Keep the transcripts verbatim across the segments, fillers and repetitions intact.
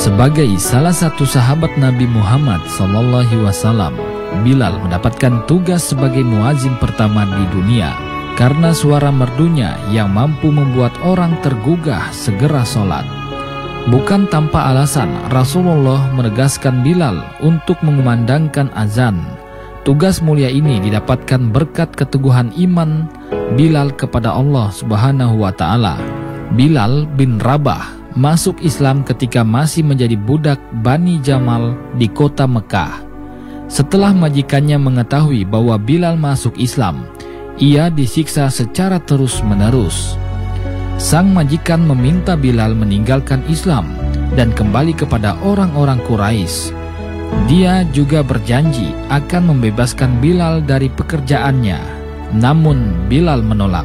Sebagai salah satu sahabat Nabi Muhammad sallallahu alaihi wasallam, Bilal mendapatkan tugas sebagai muazin pertama di dunia karena suara merdunya yang mampu membuat orang tergugah segera sholat. Bukan tanpa alasan Rasulullah menegaskan Bilal untuk mengumandangkan azan. Tugas mulia ini didapatkan berkat keteguhan iman Bilal kepada Allah Subhanahu wa Ta'ala. Bilal bin Rabah masuk Islam ketika masih menjadi budak Bani Jamal di kota Mekah. Setelah majikannya mengetahui bahwa Bilal masuk Islam, ia disiksa secara terus-menerus. Sang majikan meminta Bilal meninggalkan Islam dan kembali kepada orang-orang Quraisy. Dia juga berjanji akan membebaskan Bilal dari pekerjaannya, namun Bilal menolak.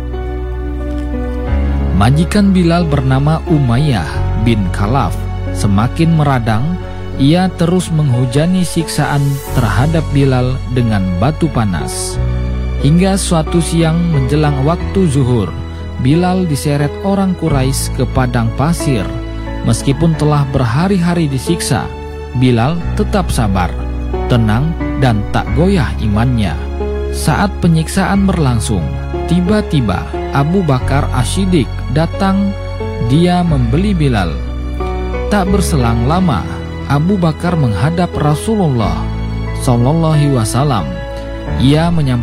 Majikan Bilal bernama Umayyah bin Khalaf semakin meradang. Ia terus menghujani siksaan terhadap Bilal dengan batu panas. Hingga suatu siang menjelang waktu zuhur, Bilal diseret orang Quraisy ke padang pasir. Meskipun telah berhari-hari disiksa, Bilal tetap sabar, tenang, dan tak goyah imannya. Saat penyiksaan berlangsung, tiba-tiba Abu Bakar As-Siddiq datang. Dia membeli Bilal. Tak berselang lama, Abu Bakar menghadap Rasulullah sallallahu alaihi wasallam. Ia menyampaikan